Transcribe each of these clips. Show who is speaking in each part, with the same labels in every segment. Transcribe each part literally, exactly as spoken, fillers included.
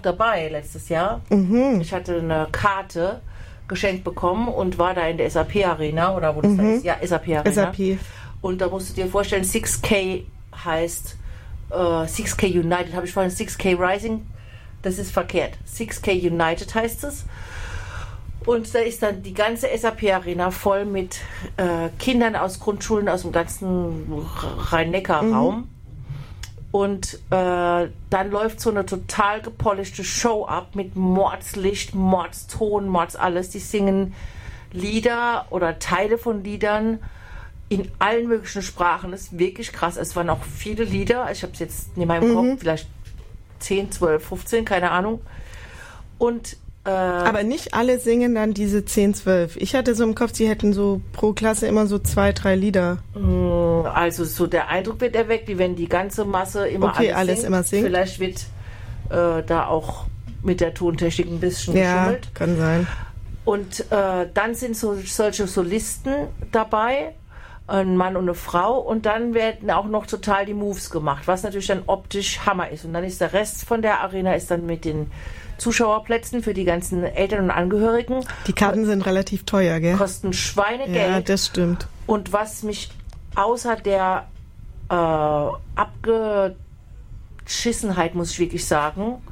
Speaker 1: dabei letztes Jahr.
Speaker 2: Mhm.
Speaker 1: Ich hatte eine Karte geschenkt bekommen und war da in der S A P Arena oder wo das
Speaker 2: Mhm.
Speaker 1: da ist. Ja, S A P Arena.
Speaker 2: S A P.
Speaker 1: Und da musst du dir vorstellen, six K heißt äh, six K United. Habe ich vorhin six K Rising? Das ist verkehrt. six K United heißt es. Und da ist dann die ganze S A P Arena voll mit äh, Kindern aus Grundschulen aus dem ganzen Rhein-Neckar-Raum. Mhm. Und äh, dann läuft so eine total gepolischte Show ab mit Mordslicht, Mordston, Mords alles. Die singen Lieder oder Teile von Liedern in allen möglichen Sprachen. Das ist wirklich krass. Es waren auch viele Lieder. Ich habe es jetzt in meinem
Speaker 2: Mhm.
Speaker 1: Kopf, vielleicht zehn, zwölf, fünfzehn, keine Ahnung. Und Äh,
Speaker 2: Aber nicht alle singen dann diese zehn, zwölf. Ich hatte so im Kopf, sie hätten so pro Klasse immer so zwei, drei Lieder.
Speaker 1: Also so der Eindruck wird erweckt, wie wenn die ganze Masse immer
Speaker 2: okay,
Speaker 1: alles,
Speaker 2: alles
Speaker 1: singt.
Speaker 2: immer singt.
Speaker 1: Vielleicht wird äh, da auch mit der Tontechnik ein bisschen
Speaker 2: Ja,
Speaker 1: geschummelt.
Speaker 2: kann sein.
Speaker 1: Und äh, dann sind so solche Solisten dabei, ein Mann und eine Frau, und dann werden auch noch total die Moves gemacht, was natürlich dann optisch Hammer ist. Und dann ist der Rest von der Arena ist dann mit den Zuschauerplätzen für die ganzen Eltern und Angehörigen.
Speaker 2: Die Karten sind relativ teuer, gell?
Speaker 1: Kosten Schweinegeld.
Speaker 2: Ja, das stimmt.
Speaker 1: Und was mich außer der äh, Abgeschissenheit, muss ich wirklich sagen,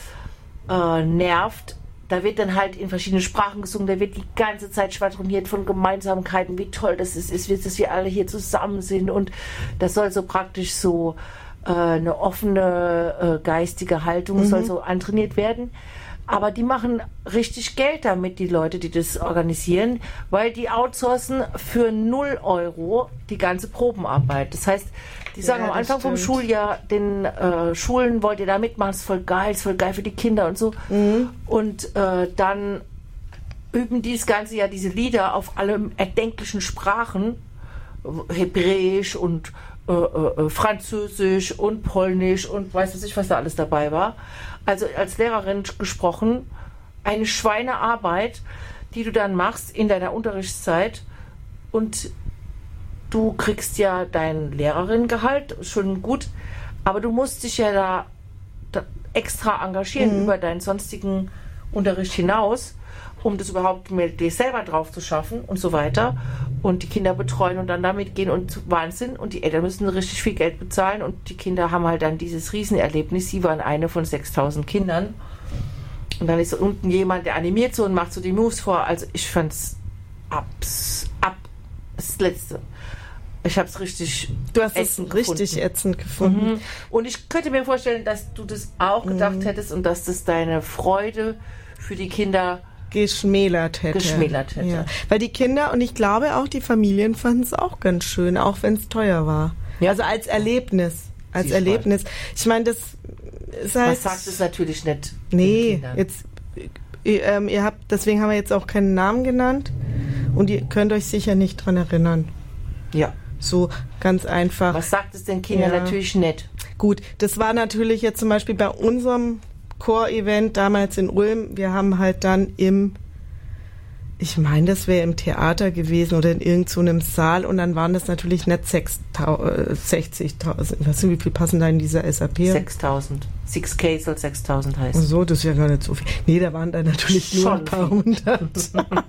Speaker 1: äh, nervt, da wird dann halt in verschiedenen Sprachen gesungen, da wird die ganze Zeit schwadroniert von Gemeinsamkeiten, wie toll das ist, ist, dass wir alle hier zusammen sind, und das soll so praktisch so äh, eine offene äh, geistige Haltung
Speaker 2: Mhm.
Speaker 1: soll so antrainiert werden. Aber die machen richtig Geld damit, die Leute, die das organisieren, weil die outsourcen für null Euro die ganze Probenarbeit. Das heißt, die sagen
Speaker 2: Ja,
Speaker 1: am
Speaker 2: das
Speaker 1: Anfang vom
Speaker 2: stimmt.
Speaker 1: Schuljahr den äh, Schulen, wollt ihr da mitmachen, das ist voll geil, das ist voll geil für die Kinder und so.
Speaker 2: Mhm.
Speaker 1: Und äh, dann üben die das ganze Jahr diese Lieder auf alle erdenklichen Sprachen, Hebräisch und äh, äh, Französisch und Polnisch und weiß was ich, was da alles dabei war. Also als Lehrerin gesprochen, eine Schweinearbeit, die du dann machst in deiner Unterrichtszeit, und du kriegst ja dein Lehrerinnengehalt, schon gut, aber du musst dich ja da, da extra engagieren
Speaker 2: Mhm.
Speaker 1: über deinen sonstigen Unterricht hinaus, um das überhaupt mit dir selber drauf zu schaffen und so weiter, und die Kinder betreuen und dann damit gehen, und Wahnsinn, und die Eltern müssen richtig viel Geld bezahlen, und die Kinder haben halt dann dieses Riesenerlebnis. Sie waren eine von sechstausend Kindern, und dann ist unten jemand, der animiert so und macht so die Moves vor. Also ich fand's abs, ab das Letzte. Ich hab's richtig
Speaker 2: Du hast es
Speaker 1: ätzend
Speaker 2: richtig
Speaker 1: gefunden.
Speaker 2: ätzend gefunden.
Speaker 1: Mhm. Und ich könnte mir vorstellen, dass du das auch gedacht
Speaker 2: Mhm.
Speaker 1: hättest und dass das deine Freude für die Kinder
Speaker 2: Geschmälert hätte.
Speaker 1: Geschmälert hätte.
Speaker 2: Ja. Weil die Kinder und ich glaube auch die Familien fanden es auch ganz schön, auch wenn es teuer war.
Speaker 1: Ja.
Speaker 2: Also als Erlebnis. Als
Speaker 1: Siehst du.
Speaker 2: Erlebnis. Ich meine, das ist halt.
Speaker 1: Was sagt es natürlich nicht den
Speaker 2: Nee,
Speaker 1: Kindern.
Speaker 2: jetzt ihr, ähm, ihr habt, deswegen haben wir jetzt auch keinen Namen genannt, und ihr könnt euch sicher nicht dran erinnern.
Speaker 1: Ja.
Speaker 2: So ganz einfach.
Speaker 1: Was sagt es den Kindern?
Speaker 2: Ja.
Speaker 1: Natürlich nicht.
Speaker 2: Gut, das war natürlich jetzt zum Beispiel bei unserem Chor-Event damals in Ulm. Wir haben halt dann im, ich meine, das wäre im Theater gewesen oder in irgend so einem Saal, und dann waren das natürlich nicht sechzigtausend. Weißt du, wie viel passen da in dieser S A P?
Speaker 1: sechstausend. six K soll sechstausend heißen.
Speaker 2: So, das ist ja gar nicht so viel. Nee, da waren da natürlich nur
Speaker 1: Schon
Speaker 2: ein paar hundert.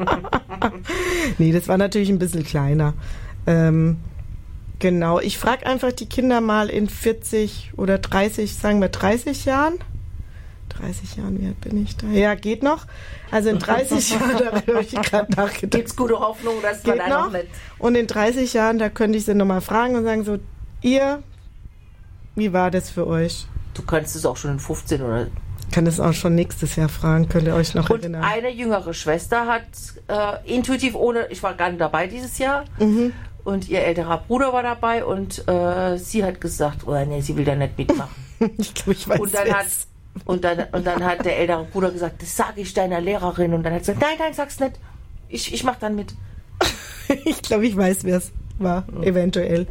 Speaker 2: Nee, das war natürlich ein bisschen kleiner. Ähm, genau, ich frage einfach die Kinder mal in vierzig oder dreißig, sagen wir dreißig Jahren. dreißig Jahren, wie alt bin ich da? Ja, geht noch. Also in dreißig Jahren, da habe ich gerade nachgedacht.
Speaker 1: Gibt's gute Hoffnung, dass man
Speaker 2: Geht
Speaker 1: da noch
Speaker 2: noch?
Speaker 1: nicht...
Speaker 2: Und in dreißig Jahren, da könnte ich sie nochmal fragen und sagen so, ihr, wie war das für euch?
Speaker 1: Du kannst es auch schon in fünfzehn oder...
Speaker 2: Ich kann das auch schon nächstes Jahr fragen, könnt ihr euch noch
Speaker 1: Und
Speaker 2: erinnern.
Speaker 1: eine jüngere Schwester hat äh, intuitiv, ohne... Ich war gar nicht dabei dieses Jahr.
Speaker 2: Mhm.
Speaker 1: Und ihr älterer Bruder war dabei, und äh, sie hat gesagt, oh nee, sie will da nicht mitmachen.
Speaker 2: Ich glaube, ich weiß
Speaker 1: Und dann, hat,
Speaker 2: es.
Speaker 1: und, dann, und dann hat der ältere Bruder gesagt, das sage ich deiner Lehrerin. Und dann hat sie gesagt, nein, nein, sag's nicht. Ich, ich mach dann mit.
Speaker 2: Ich glaube, ich weiß, wer es war, eventuell.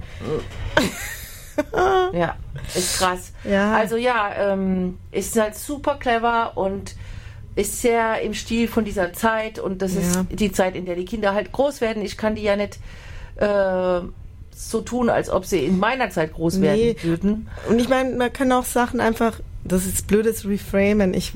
Speaker 1: Ja, ist krass.
Speaker 2: Ja.
Speaker 1: Also ja, ähm, ist halt super clever und ist sehr im Stil von dieser Zeit. Und das
Speaker 2: Ja.
Speaker 1: ist die Zeit, in der die Kinder halt groß werden. Ich kann die ja nicht äh, so tun, als ob sie in meiner Zeit groß
Speaker 2: Nee.
Speaker 1: werden würden.
Speaker 2: Und ich meine, man kann auch Sachen einfach, das ist blödes Reframen. Ich